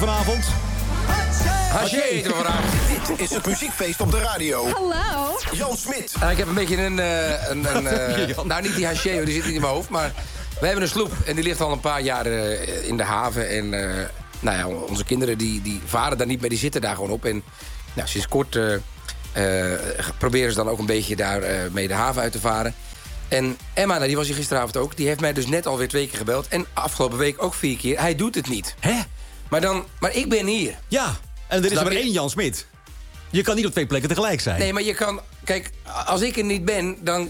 Vanavond. Haché eten we vandaag. Dit is het muziekfeest op de radio. Hallo. Jan Smit. Ik heb een beetje nou, niet die haché, die zit niet in mijn hoofd, maar we hebben een sloep en die ligt al een paar jaar in de haven. En nou ja, onze kinderen die varen daar niet mee, die zitten daar gewoon op. En nou, sinds kort proberen ze dan ook een beetje daar mee de haven uit te varen. En Emma, nou, die was hier gisteravond ook, die heeft mij dus net alweer 2 keer gebeld. En afgelopen week ook 4 keer. Hij doet het niet. Hè? Maar ik ben hier. Ja, en er is Snap maar je? 1 Jan Smit. Je kan niet op 2 plekken tegelijk zijn. Nee, maar je kan... Kijk, als ik er niet ben, dan...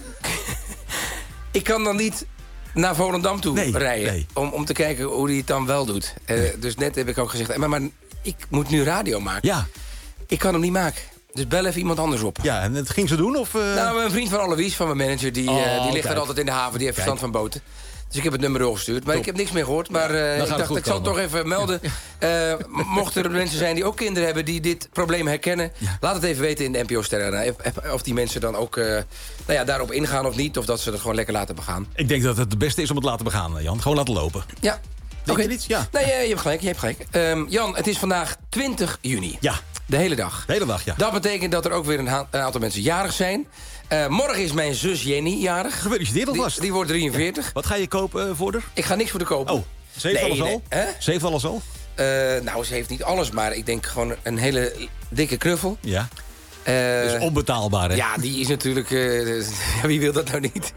ik kan dan niet naar Volendam toe rijden. Nee. Om te kijken hoe hij het dan wel doet. Dus net heb ik ook gezegd... Maar ik moet nu radio maken. Ja. Ik kan hem niet maken. Dus bel even iemand anders op. Ja, en het ging ze doen? Of, Nou, een vriend van Alois, van mijn manager... die ligt kijk. er altijd in de haven. Die heeft verstand van boten. Dus ik heb het nummer doorgestuurd. Maar ik heb niks meer gehoord. Maar ik dacht, ik zal het toch even melden. Mochten er mensen zijn die ook kinderen hebben... die dit probleem herkennen... laat het even weten in de NPO Sterren. Of die mensen dan ook daarop ingaan of niet. Of dat ze het gewoon lekker laten begaan. Ik denk dat het beste is om het laten begaan, Jan. Gewoon laten lopen. Ja. Denk je niet? Ja. Nee, je hebt gelijk. Jan, het is vandaag 20 juni. Ja. De hele dag. De hele dag, ja. Dat betekent dat er ook weer een aantal mensen jarig zijn. Morgen is mijn zus Jenny jarig. Gefeliciteerd alvast. Die wordt 43. Wat ga je kopen voor haar? Ik ga niks voor de kopen. Oh, ze heeft alles al? Hè? Ze heeft alles al? Nou, ze heeft niet alles, maar ik denk gewoon een hele dikke knuffel. Ja. Dat is onbetaalbaar, hè? Ja, die is natuurlijk... wie wil dat nou niet?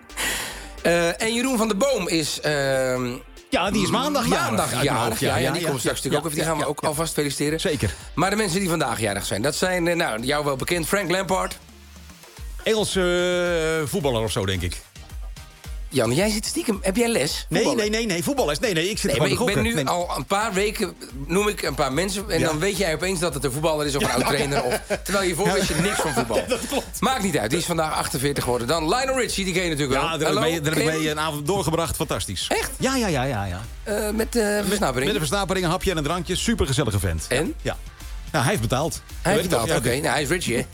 En Jeroen van der Boom is... ja, die is maandag jarig. Ja, die komt straks natuurlijk ook even. Die gaan we ook alvast feliciteren. Zeker. Maar de mensen die vandaag jarig zijn, dat zijn, jou wel bekend, Frank Lampard. Engelse voetballer of zo, denk ik. Jan, jij zit stiekem... Heb jij les? Nee, voetballers. Nee, ik zit Nee, maar gewoon ik te ben gokken. nu al een paar weken, noem ik een paar mensen... en dan weet jij opeens dat het een voetballer is of een oud-trainer. Terwijl je voor wist je niks van voetbal. Dat klopt. Maakt niet uit, die is vandaag 48 geworden. Dan Lionel Richie, die ken je natuurlijk wel. Ja, daar heb ik mee een avond doorgebracht. Fantastisch. Echt? Ja. Met versnapering. Met een versnapering, een hapje en een drankje. Supergezellige vent. En? Ja. Nou, hij heeft betaald. Hij heeft Weet ik betaald, nog, oké. Nou, hij is Richie, hè?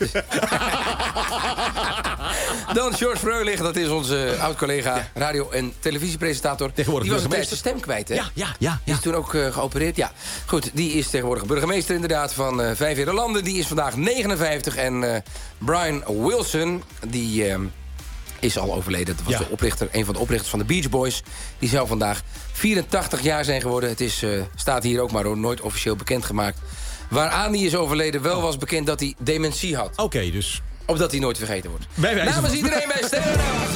Dan George Freulich, dat is onze oud-collega, radio- en televisiepresentator. Tegenwoordig die was een tijdje burgemeester. zijn stem kwijt, hè? Ja. Die is toen ook geopereerd, ja. Goed, die is tegenwoordig burgemeester inderdaad van 5 landen. Die is vandaag 59 en Brian Wilson, die... is al overleden. Dat was de oprichter, een van de oprichters van de Beach Boys. Die zou vandaag 84 jaar zijn geworden. Het is, staat hier ook maar nooit officieel bekendgemaakt. Waaraan hij is overleden wel was bekend dat hij dementie had. Oké, dus... Opdat hij nooit vergeten wordt. Bij wijze Namens van- iedereen bij Sterren.